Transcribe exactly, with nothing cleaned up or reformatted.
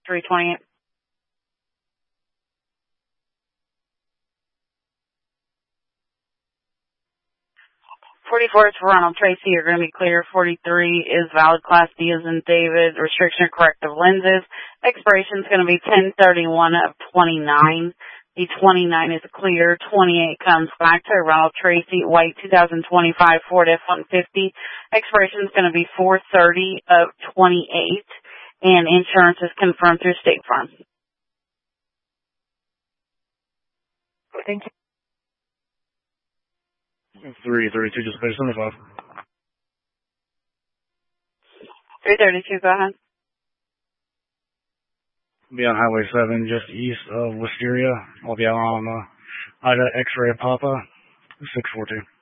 three twenty-eight. forty-four is for Ronald Tracy. You're going to be clear. forty-three is valid. Class D as in David. Restriction or corrective lenses. Expiration is going to be ten thirty-one of twenty-nine. The twenty-nine is clear. twenty-eight comes back to Ronald Tracy. White two thousand twenty-five Ford F one fifty. Expiration is going to be four thirty of twenty-eight. And insurance is confirmed through State Farm. Thank you. three thirty-two, just page seventy-five. three thirty-two, go ahead. Be on Highway seven, just east of Wisteria. I'll be out on uh, Ida X-Ray Papa, six four two.